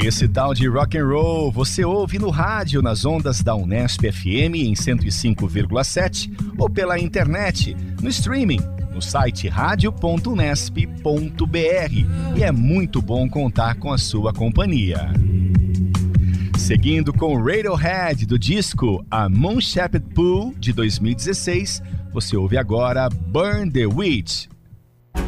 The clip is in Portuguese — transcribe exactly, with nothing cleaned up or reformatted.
Esse tal de rock and roll você ouve no rádio nas ondas da Unesp F M em cento e cinco vírgula sete ou pela internet, no streaming, no site radio ponto unesp ponto br, e é muito bom contar com a sua companhia. Seguindo com Radiohead do disco A Moon Shaped Pool de dois mil e dezesseis, você ouve agora Burn the Witch.